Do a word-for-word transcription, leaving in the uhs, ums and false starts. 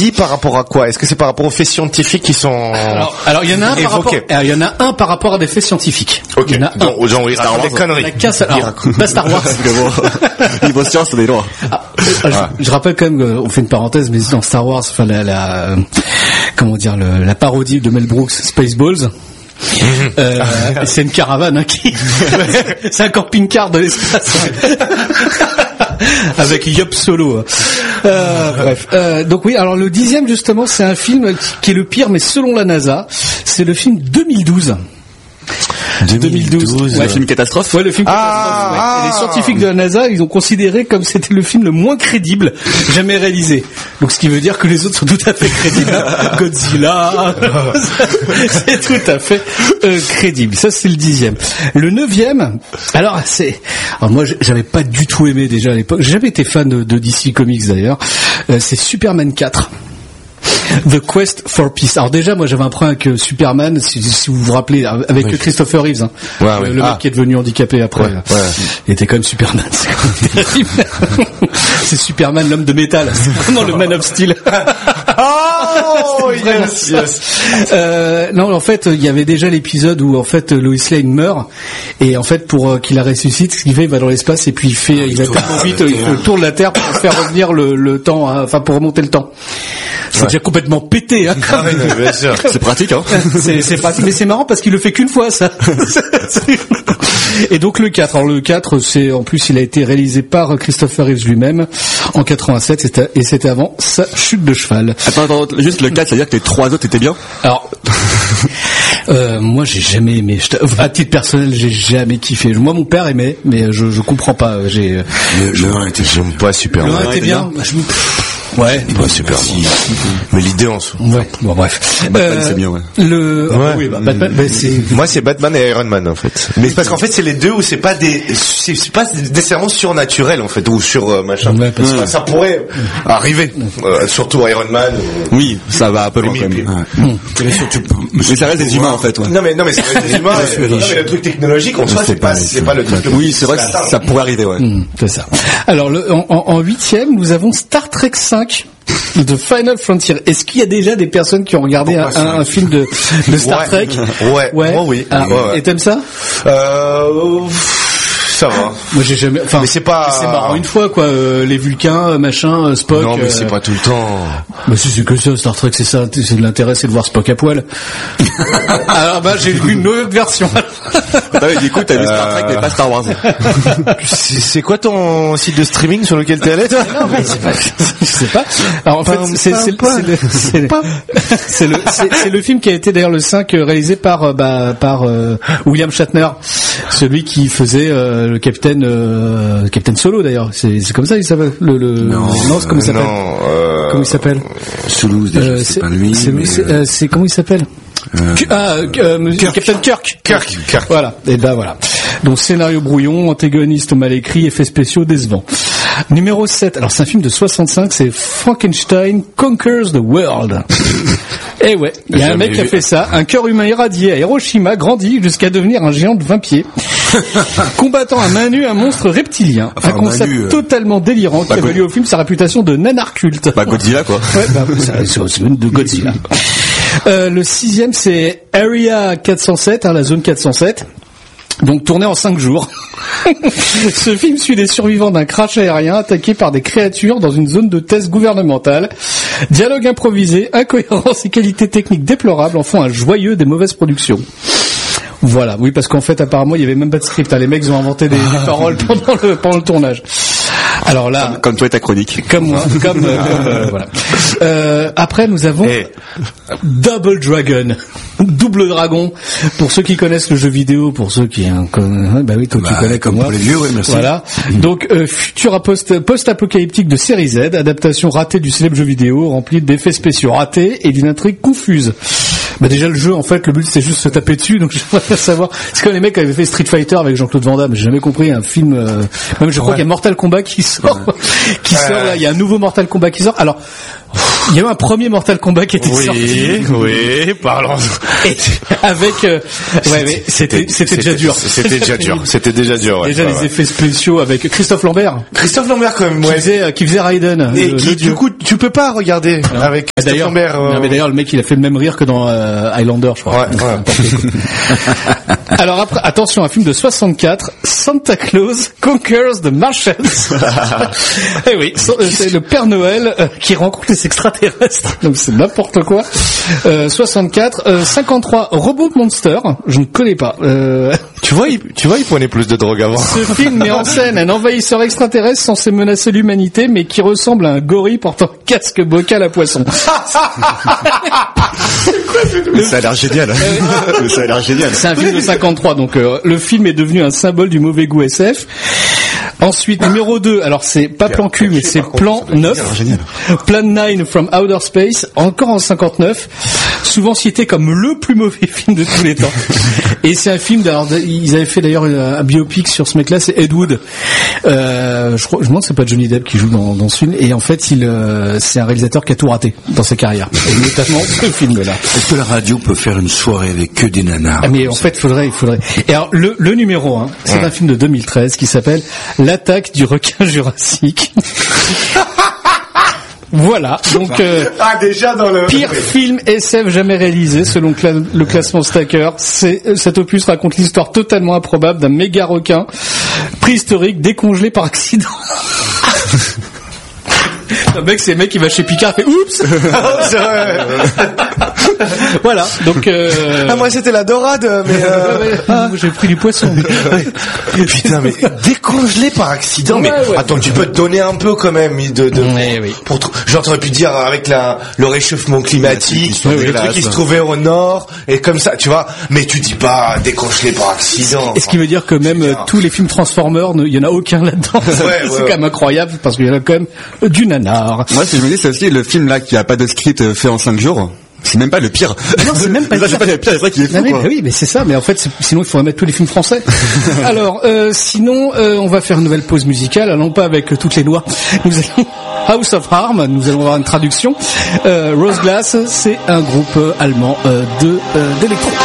dit par rapport à quoi? Est-ce que c'est par rapport aux faits scientifiques qui sont Alors, alors il y en a un évoqués. par rapport, alors, il y en a un par rapport à des faits scientifiques. Ok. Il y en a Donc, un. genre, il raconte des conneries. La casse, alors, pas Star Wars. Niveau science, on est loin. Ah, je, je rappelle quand même, on fait une parenthèse, mais dans Star Wars, enfin la, la comment dire, le, la parodie de Mel Brooks, Spaceballs. Euh, c'est une caravane hein, qui c'est un camping-car de l'espace avec Yop Solo. Euh, bref. Euh, donc oui, alors le dixième justement, c'est un film qui est le pire, mais selon la NASA, c'est le film deux mille douze. deux mille douze. Ouais, film catastrophe. Ouais, le film ah, catastrophe. Ouais. Ah, Et les scientifiques de la NASA, ils ont considéré comme c'était le film le moins crédible jamais réalisé. Donc ce qui veut dire que les autres sont tout à fait crédibles. Godzilla, c'est tout à fait euh, crédible. Ça c'est le dixième. Le neuvième, alors c'est, alors moi j'avais pas du tout aimé déjà à l'époque. J'ai jamais été fan de, de D C Comics d'ailleurs. Euh, c'est Superman quatre. The Quest for Peace. Alors déjà, moi j'avais un problème avec Superman, si, si vous vous rappelez, avec oui. Christopher Reeves, hein, ouais, le, oui. le mec ah. qui est devenu handicapé après. Ouais, ouais. Il était quand même Superman. C'est, quand même terrible. C'est Superman, l'homme de métal. C'est vraiment le Man of Steel. Oh yes, yes. Euh, non, en fait, il y avait déjà l'épisode où en fait Lois Lane meurt et en fait pour euh, qu'il la ressuscite, ce qu'il fait, il va dans l'espace et puis il fait, il va tellement vite, il tourne la Terre pour faire revenir le, le temps, hein, enfin pour remonter le temps. C'est ouais. déjà complètement pété, hein. Ah oui, non, bien sûr. C'est pratique, hein. c'est, c'est pratique, mais c'est marrant parce qu'il le fait qu'une fois, ça. Et donc le quatre, alors le quatre, c'est en plus il a été réalisé par Christopher Reeves lui-même en quatre-vingt-sept, c'était, et c'était avant sa chute de cheval. Attends, attends, juste le quatre, c'est-à-dire que les trois autres étaient bien? Alors, euh, moi j'ai jamais aimé. À titre personnel, j'ai jamais kiffé. Moi mon père aimait, mais je je comprends pas. J'ai le, le un était j'aime pas super. Le un était bien. bien. Je... Ouais, pas super. Si, si. Mais l'idée en soi. Ouais. Bon bref. Batman euh, c'est bien, ouais. Le ouais. Ah, oui, bah, Batman. Bah, c'est... Moi c'est Batman et Iron Man en fait. Mais c'est parce qu'en fait c'est les deux où c'est pas des c'est, c'est pas nécessairement surnaturel en fait ou sur euh, machin. Ouais, parce que mmh. ça pourrait mmh. arriver. Euh, surtout Iron Man. Ou... Oui, ça va un peu loin quand même. Ouais. Mmh. Mais ça reste des humains en fait. Ouais. Non mais non mais c'est des humains. et, non, mais le truc technologique en soi c'est pas c'est pas le truc. Oui, c'est vrai que ça pourrait arriver, ouais. C'est ça. Alors le en huitième nous avons Star Trek cinq. The Final Frontier. Est-ce qu'il y a déjà des personnes qui ont regardé un, un, un film de, de Star ouais. Trek? Ouais. Ouais. Moi, oui. Ah, ouais, ouais. Et t'aimes ça? Euh... Ça va. Moi j'ai jamais. Enfin, mais c'est pas. C'est marrant une fois quoi. Euh, les Vulcains, machin, Spock. Non mais euh... c'est pas tout le temps. Bah si c'est que ça, Star Trek, c'est ça. C'est de l'intérêt, c'est de voir Spock à poil. Alors bah j'ai vu une autre version. Ouais, du coup t'as vu Star Trek mais pas Star Wars. c'est, c'est quoi ton site de streaming sur lequel t'es allé toi? Non mais c'est pas. Je sais pas. Alors en fait c'est c'est le c'est le c'est le c'est, c'est le film qui a été d'ailleurs le cinq réalisé par bah par euh, William Shatner, celui qui faisait euh, le capitaine euh, capitaine Solo d'ailleurs. C'est c'est comme ça il s'appelle le le non, non c'est comment il s'appelle non, euh... comment il s'appelle Toulouse déjà euh, c'est, c'est pas lui c'est, mais c'est, euh, c'est comment il s'appelle euh... ah euh, Kirk. Captain Kirk Kirk Kirk voilà et ben voilà donc scénario brouillon, antagoniste mal écrit, effets spéciaux décevants. Numéro sept, alors c'est un film de soixante-cinq, c'est Frankenstein Conquers the World. Et ouais, il y a un mec qui a fait ça, un cœur humain irradié à Hiroshima grandit jusqu'à devenir un géant de vingt pieds, combattant à main nue un monstre reptilien, enfin, un concept nu, euh... totalement délirant qui a valu au film sa réputation de nanar culte. Bah Godzilla quoi. Ouais, bah c'est, c'est de Godzilla. Euh, le sixième c'est Area quatre cent sept, hein, la zone quatre cent sept. Donc tourné en cinq jours. Ce film suit les survivants d'un crash aérien attaqué par des créatures dans une zone de test gouvernementale. Dialogue improvisé, incohérence et qualité technique déplorable en font un joyeux des mauvaises productions. Voilà, oui, parce qu'en fait apparemment il y avait même pas de script, hein. Les mecs ont inventé des, des paroles pendant le, pendant le tournage. Alors là, comme, comme toi et ta chronique. Comme moi, comme, euh, comme euh, voilà. Euh, après nous avons hey. Double Dragon, Double Dragon. Pour ceux qui connaissent le jeu vidéo, pour ceux qui, hein, comme, bah oui, toi bah, tu connais comme, comme moi. Pour les vieux, ouais, merci. Voilà. Mmh. Donc euh, futur post post-apocalyptique de série Z, adaptation ratée du célèbre jeu vidéo, remplie d'effets spéciaux ratés et d'une intrigue confuse. Bah déjà le jeu en fait le but c'était juste se taper dessus donc j'aimerais savoir c'est comme les mecs qui avaient fait Street Fighter avec Jean-Claude Van Damme, j'ai jamais compris un film euh... même je crois ouais. qu'il y a Mortal Kombat qui sort ouais. qui sort là, il y a un nouveau Mortal Kombat qui sort. Alors il y a eu un premier Mortal Kombat qui était oui, sorti. Oui, parlons. Et avec euh... ouais mais c'était c'était déjà dur. C'était déjà dur. C'était déjà dur. Ouais, déjà ouais, les ouais. effets spéciaux avec Christophe Lambert. Christophe Lambert quand même ouais. Qui faisait qui faisait Raiden. Et qui du coup tu peux pas regarder non. avec Christophe d'ailleurs, Lambert. Euh... Non, mais d'ailleurs le mec il a fait le même rire que dans euh, Highlander je crois. Ouais, ouais. Alors après attention un film de soixante-quatre, Santa Claus Conquers the Martians. Eh oui, c'est le Père Noël euh, qui rencontre les extraterrestres. Donc c'est n'importe quoi. Euh, soixante-quatre, euh, cinquante-trois Robot Monster, je ne connais pas. Euh... Tu vois, il, tu vois, il prenait plus de drogue avant. Ce film met en scène un envahisseur extraterrestre censé menacer l'humanité, mais qui ressemble à un gorille portant un casque bocal à poisson. Mais ça a l'air génial. Mais ça a l'air génial. C'est un film de cinquante-trois, donc euh, le film est devenu un symbole du mauvais goût S F. Ensuite, numéro deux, alors c'est pas Plan Cul, mais c'est Plan neuf. Plan neuf from Outer Space, encore en cinquante-neuf, souvent cité comme le plus mauvais film de tous les temps. Et c'est un film, alors, ils avaient fait d'ailleurs un biopic sur ce mec-là, c'est Ed Wood. Euh, je crois, je me demande c'est pas Johnny Depp qui joue dans, dans ce film. Et en fait, il, euh, c'est un réalisateur qui a tout raté dans sa carrière. Et notamment ce film-là. Est-ce que la radio peut faire une soirée avec que des nanars? Ah, mais en fait, il faudrait, il faudrait. Et alors, le, le numéro un, c'est ouais. un film de deux mille treize qui s'appelle L'attaque du requin jurassique. Voilà, donc euh, ah, déjà dans le pire film S F jamais réalisé selon cla- le classement Stacker. C'est, cet opus raconte l'histoire totalement improbable d'un méga requin préhistorique décongelé par accident. Le mec, c'est le mec qui va chez Picard et fait oups. Voilà, donc euh... ah moi c'était la dorade mais euh... ah, j'ai pris du poisson. Putain mais décongelé par accident ouais, mais ouais. Attends tu peux te donner un peu quand même de, de ouais, oui. pour genre t'aurais pu dire avec la le réchauffement climatique ouais, le oui, truc qui se trouvait au nord et comme ça tu vois mais tu dis pas décongelé par accident. Et ce qui veut dire que même euh, tous les films Transformers il y en a aucun là-dedans. Ouais, c'est ouais, quand ouais. même incroyable parce qu'il y en a quand même du nanar. Moi si je me dis c'est aussi le film là qui a pas de script fait en cinq jours. C'est même pas le pire. Non, c'est même pas le pire. C'est pas le pire, c'est vrai qu'il est fou, non, mais, quoi. Oui, mais c'est ça. Mais en fait, c'est, sinon, il faudrait mettre tous les films français. Alors, euh, sinon, euh, on va faire une nouvelle pause musicale. Allons pas avec euh, toutes les lois. Nous allons House of Harm. Nous allons avoir une traduction. Euh, Rose Glass, c'est un groupe allemand euh, de euh, d'électro.